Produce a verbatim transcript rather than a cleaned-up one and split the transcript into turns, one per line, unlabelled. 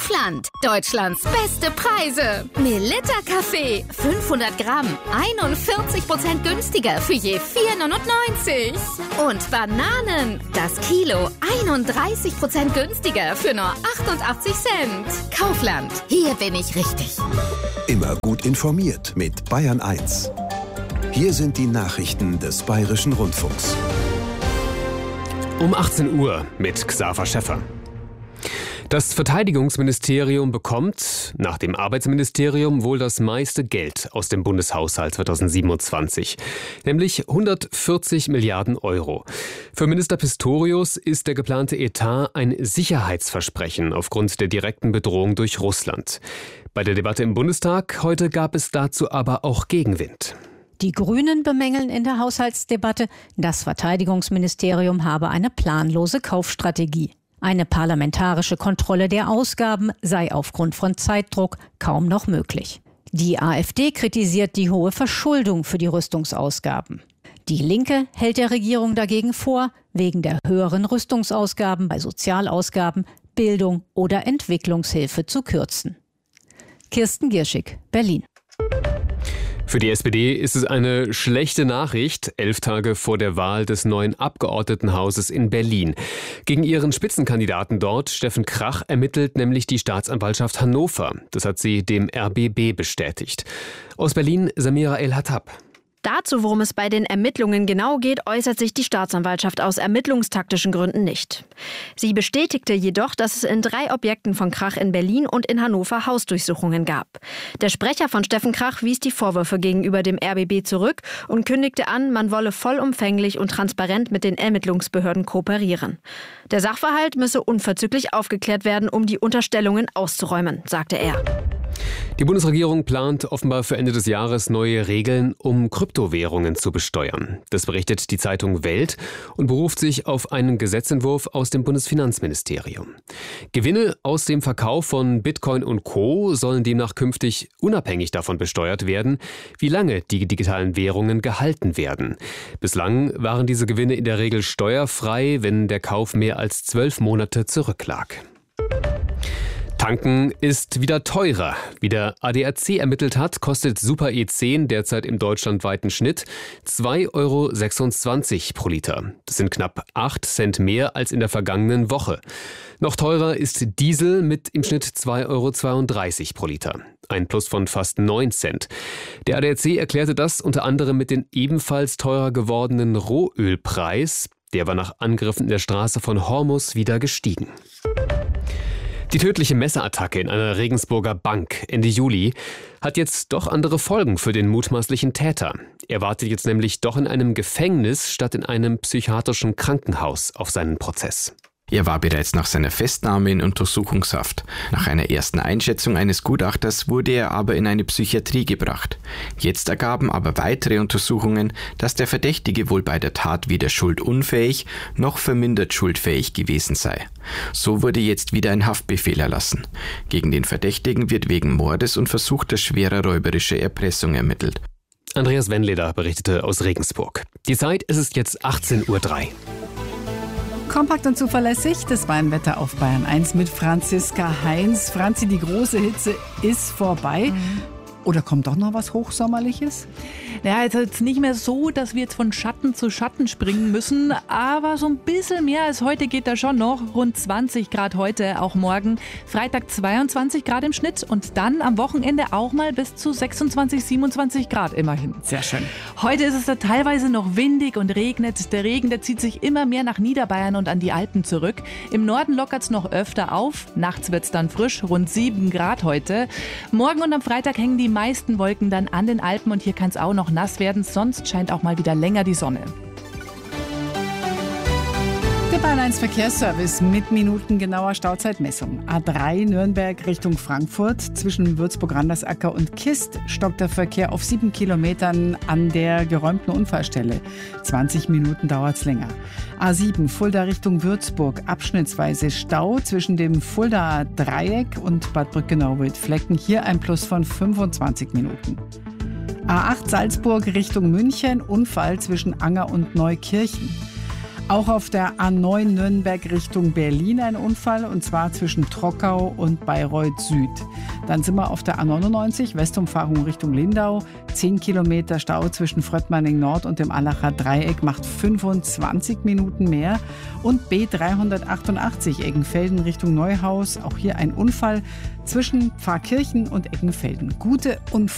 Kaufland. Deutschlands beste Preise. Melitta Kaffee. fünfhundert Gramm. einundvierzig Prozent günstiger für je vier neunundneunzig. Und Bananen. Das Kilo. einunddreißig Prozent günstiger für nur achtundachtzig Cent. Kaufland. Hier bin ich richtig.
Immer gut informiert mit Bayern eins. Hier sind die Nachrichten des Bayerischen Rundfunks.
Um achtzehn Uhr mit Xaver Schäffer. Das Verteidigungsministerium bekommt nach dem Arbeitsministerium wohl das meiste Geld aus dem Bundeshaushalt zweitausendsiebenundzwanzig, nämlich hundertvierzig Milliarden Euro. Für Minister Pistorius ist der geplante Etat ein Sicherheitsversprechen aufgrund der direkten Bedrohung durch Russland. Bei der Debatte im Bundestag heute gab es dazu aber auch Gegenwind.
Die Grünen bemängeln in der Haushaltsdebatte, das Verteidigungsministerium habe eine planlose Kaufstrategie. Eine parlamentarische Kontrolle der Ausgaben sei aufgrund von Zeitdruck kaum noch möglich. Die AfD kritisiert die hohe Verschuldung für die Rüstungsausgaben. Die Linke hält der Regierung dagegen vor, wegen der höheren Rüstungsausgaben bei Sozialausgaben, Bildung oder Entwicklungshilfe zu kürzen. Kirsten Gierschig, Berlin.
Für die S P D ist es eine schlechte Nachricht, elf Tage vor der Wahl des neuen Abgeordnetenhauses in Berlin. Gegen ihren Spitzenkandidaten dort, Steffen Krach, ermittelt nämlich die Staatsanwaltschaft Hannover. Das hat sie dem R B B bestätigt. Aus Berlin Samira El-Hattab.
Dazu, worum es bei den Ermittlungen genau geht, äußert sich die Staatsanwaltschaft aus ermittlungstaktischen Gründen nicht. Sie bestätigte jedoch, dass es in drei Objekten von Krach in Berlin und in Hannover Hausdurchsuchungen gab. Der Sprecher von Steffen Krach wies die Vorwürfe gegenüber dem R B B zurück und kündigte an, man wolle vollumfänglich und transparent mit den Ermittlungsbehörden kooperieren. Der Sachverhalt müsse unverzüglich aufgeklärt werden, um die Unterstellungen auszuräumen, sagte er.
Die Bundesregierung plant offenbar für Ende des Jahres neue Regeln, um Kryptowährungen zu besteuern. Das berichtet die Zeitung Welt und beruft sich auf einen Gesetzentwurf aus dem Bundesfinanzministerium. Gewinne aus dem Verkauf von Bitcoin und Co. sollen demnach künftig unabhängig davon besteuert werden, wie lange die digitalen Währungen gehalten werden. Bislang waren diese Gewinne in der Regel steuerfrei, wenn der Kauf mehr als zwölf Monate zurücklag. Tanken ist wieder teurer. Wie der A D A C ermittelt hat, kostet Super E zehn derzeit im deutschlandweiten Schnitt zwei Euro sechsundzwanzig pro Liter. Das sind knapp acht Cent mehr als in der vergangenen Woche. Noch teurer ist Diesel mit im Schnitt zwei Euro zweiunddreißig pro Liter. Ein Plus von fast neun Cent. Der A D A C erklärte das unter anderem mit dem ebenfalls teurer gewordenen Rohölpreis. Der war nach Angriffen in der Straße von Hormus wieder gestiegen. Die tödliche Messerattacke in einer Regensburger Bank Ende Juli hat jetzt doch andere Folgen für den mutmaßlichen Täter. Er wartet jetzt nämlich doch in einem Gefängnis statt in einem psychiatrischen Krankenhaus auf seinen Prozess.
Er war bereits nach seiner Festnahme in Untersuchungshaft. Nach einer ersten Einschätzung eines Gutachters wurde er aber in eine Psychiatrie gebracht. Jetzt ergaben aber weitere Untersuchungen, dass der Verdächtige wohl bei der Tat weder schuldunfähig noch vermindert schuldfähig gewesen sei. So wurde jetzt wieder ein Haftbefehl erlassen. Gegen den Verdächtigen wird wegen Mordes und versuchter schwerer räuberischer Erpressung ermittelt.
Andreas Wendleder berichtete aus Regensburg. Die Zeit ist es jetzt achtzehn Uhr drei.
Kompakt und zuverlässig, das war ein Wetter auf Bayern eins mit Franziska Heinz. Franzi, die große Hitze ist vorbei. Mhm. Oder kommt doch noch was Hochsommerliches?
Ja, also jetzt nicht mehr so, dass wir jetzt von Schatten zu Schatten springen müssen, aber so ein bisschen mehr als heute geht da schon noch. Rund zwanzig Grad heute, auch morgen. Freitag zweiundzwanzig Grad im Schnitt und dann am Wochenende auch mal bis zu sechsundzwanzig, siebenundzwanzig Grad immerhin.
Sehr schön.
Heute ist es da teilweise noch windig und regnet. Der Regen, der zieht sich immer mehr nach Niederbayern und an die Alpen zurück. Im Norden lockert es noch öfter auf. Nachts wird es dann frisch, rund sieben Grad heute. Morgen und am Freitag hängen die meisten Wolken dann an den Alpen und hier kann es auch noch nass werden, sonst scheint auch mal wieder länger die Sonne.
Der Bayern eins Verkehrsservice mit minutengenauer Stauzeitmessung. A drei Nürnberg Richtung Frankfurt. Zwischen Würzburg-Randersacker und Kist stockt der Verkehr auf sieben Kilometern an der geräumten Unfallstelle. zwanzig Minuten dauert es länger. A sieben Fulda Richtung Würzburg. Abschnittsweise Stau zwischen dem Fuldaer Dreieck und Bad Brückenau-Wildflecken. Hier ein Plus von fünfundzwanzig Minuten. A acht Salzburg Richtung München. Unfall zwischen Anger und Neukirchen. Auch auf der A neun Nürnberg Richtung Berlin ein Unfall, und zwar zwischen Trockau und Bayreuth Süd. Dann sind wir auf der A neunundneunzig, Westumfahrung Richtung Lindau. zehn Kilometer Stau zwischen Fröttmanning Nord und dem Allacher Dreieck macht fünfundzwanzig Minuten mehr. Und B dreihundertachtundachtzig Eggenfelden Richtung Neuhaus, auch hier ein Unfall zwischen Pfarrkirchen und Eggenfelden. Gute und